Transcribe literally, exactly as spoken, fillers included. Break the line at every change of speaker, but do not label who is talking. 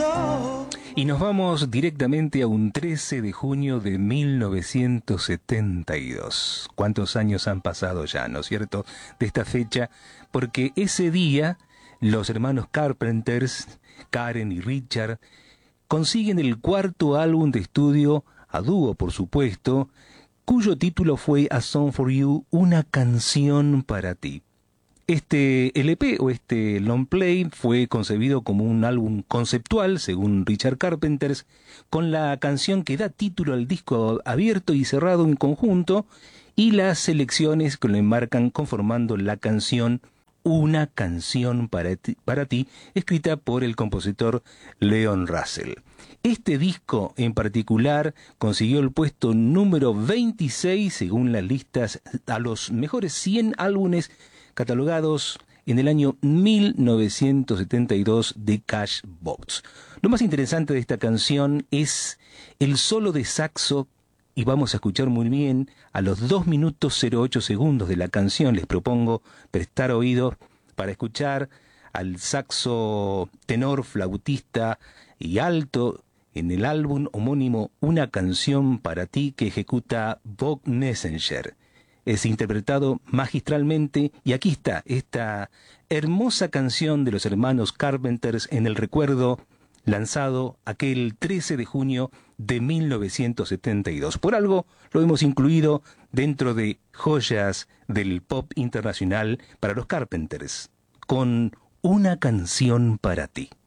Y nos vamos directamente a un trece de junio de mil novecientos setenta y dos. ¿Cuántos años han pasado ya, no es cierto, de esta fecha? Porque ese día los hermanos Carpenters, Karen y Richard, consiguen el cuarto álbum de estudio, a dúo por supuesto, cuyo título fue A Song for You, una canción para ti. Este L P o este long play fue concebido como un álbum conceptual, según Richard Carpenter, con la canción que da título al disco abierto y cerrado en conjunto y las selecciones que lo enmarcan conformando la canción Una canción para ti, para ti, escrita por el compositor Leon Russell. Este disco en particular consiguió el puesto número veintiséis según las listas a los mejores cien álbumes catalogados en el año mil novecientos setenta y dos de Cashbox. Lo más interesante de esta canción es el solo de saxo, y vamos a escuchar muy bien a los dos minutos cero ocho segundos de la canción. Les propongo prestar oído para escuchar al saxo tenor, flautista y alto en el álbum homónimo Una canción para ti, que ejecuta Bob Messenger. Es interpretado magistralmente, y aquí está esta hermosa canción de los hermanos Carpenters en el recuerdo, lanzado aquel trece de junio de mil novecientos setenta y dos. Por algo lo hemos incluido dentro de joyas del pop internacional para los Carpenters, con Una canción para ti.